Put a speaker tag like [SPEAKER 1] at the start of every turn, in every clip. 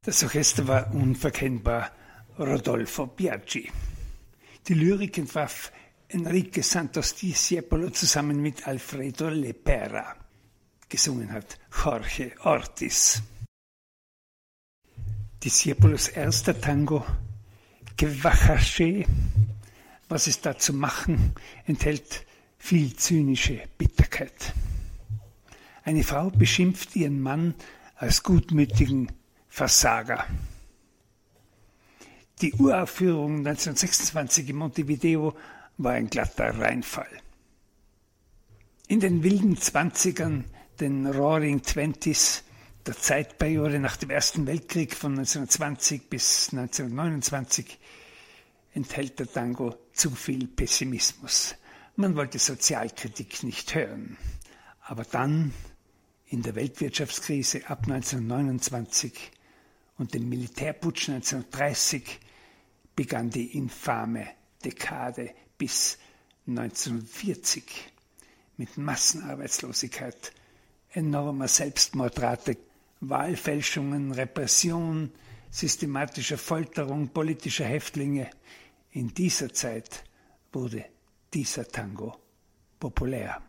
[SPEAKER 1] Das Orchester war unverkennbar Rodolfo Biagi. Die Lyrik entwarf Enrique Santos Discépolo zusammen mit Alfredo Lepera. Gesungen hat Jorge Ortiz. Discépolos erster Tango, Que Bajache, was ist da zu machen, enthält viel zynische Bitterkeit. Eine Frau beschimpft ihren Mann als gutmütigen Versager. Die Uraufführung 1926 in Montevideo war ein glatter Reinfall. In den wilden 20ern, den Roaring Twenties, der Zeitperiode nach dem Ersten Weltkrieg von 1920 bis 1929, enthält der Tango zu viel Pessimismus. Man wollte Sozialkritik nicht hören. Aber dann, in der Weltwirtschaftskrise ab 1929 und dem Militärputsch 1930, begann die infame Dekade bis 1940 mit Massenarbeitslosigkeit, enormer Selbstmordrate, Wahlfälschungen, Repression, systematischer Folterung politischer Häftlinge. In dieser Zeit wurde dieser Tango populär.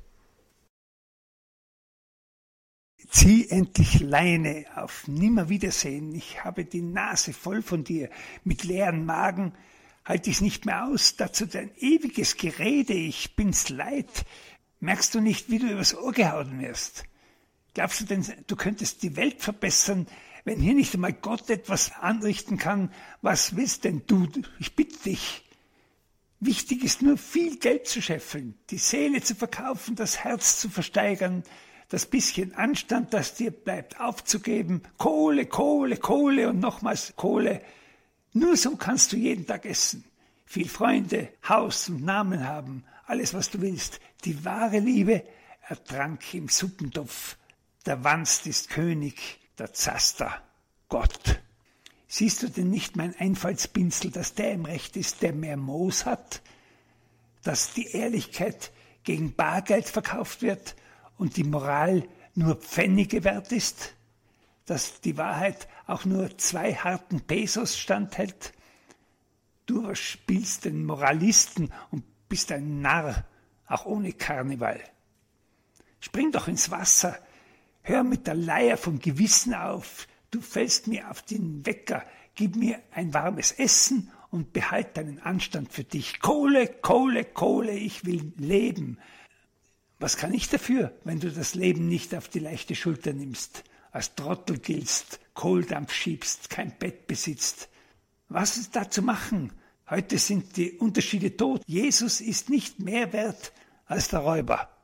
[SPEAKER 1] Zieh endlich Leine, auf Nimmerwiedersehen, ich habe die Nase voll von dir, mit leeren Magen halte ich's nicht mehr aus, dazu dein ewiges Gerede, ich bin's leid. Merkst du nicht, wie du übers Ohr gehauen wirst? Glaubst du denn, du könntest die Welt verbessern, wenn hier nicht einmal Gott etwas anrichten kann? Was willst denn du? Ich bitte dich. Wichtig ist nur, viel Geld zu scheffeln, die Seele zu verkaufen, das Herz zu versteigern, das bisschen Anstand, das dir bleibt, aufzugeben. Kohle, Kohle, Kohle und nochmals Kohle. Nur so kannst du jeden Tag essen. Viel Freunde, Haus und Namen haben, alles was du willst. Die wahre Liebe ertrank im Suppentopf. Der Wanst ist König, der Zaster Gott. Siehst du denn nicht mein Einfallspinsel, dass der im Recht ist, der mehr Moos hat? Dass die Ehrlichkeit gegen Bargeld verkauft wird und die Moral nur Pfennige wert ist? Dass die Wahrheit auch nur 2 harten Pesos standhält? Du spielst den Moralisten und bist ein Narr, auch ohne Karneval. Spring doch ins Wasser, hör mit der Leier vom Gewissen auf, du fällst mir auf den Wecker, gib mir ein warmes Essen und behalt deinen Anstand für dich. Kohle, Kohle, Kohle, ich will leben. Was kann ich dafür, wenn du das Leben nicht auf die leichte Schulter nimmst, als Trottel giltst, Kohldampf schiebst, kein Bett besitzt? Was ist da zu machen? Heute sind die Unterschiede tot. Jesus ist nicht mehr wert als der Räuber.